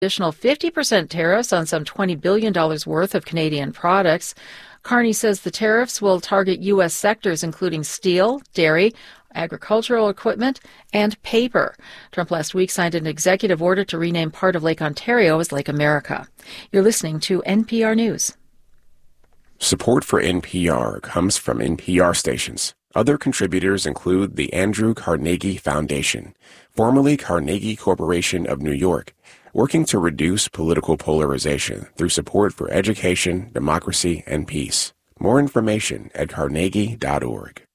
additional 50% tariffs on some $20 billion worth of Canadian products. Carney says the tariffs will target U.S. sectors including steel, dairy, agricultural equipment, and paper. Trump last week signed an executive order to rename part of Lake Ontario as Lake America. You're listening to NPR News. Support for NPR comes from NPR stations. Other contributors include the Andrew Carnegie Foundation, formerly Carnegie Corporation of New York, working to reduce political polarization through support for education, democracy, and peace. More information at carnegie.org.